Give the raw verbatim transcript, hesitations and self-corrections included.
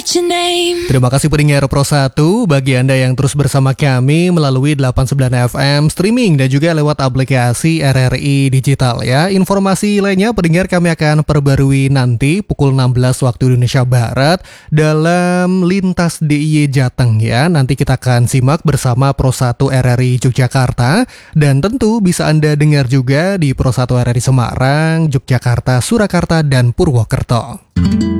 Terima kasih pendengar Pro satu bagi Anda yang terus bersama kami melalui delapan puluh sembilan F M streaming dan juga lewat aplikasi R R I Digital ya. Informasi lainnya pendengar kami akan perbarui nanti pukul enam belas waktu Indonesia Barat dalam Lintas D I Y Jateng ya. Nanti kita akan simak bersama Pro satu R R I Yogyakarta dan tentu bisa Anda dengar juga di Pro satu R R I Semarang, Yogyakarta, Surakarta dan Purwokerto.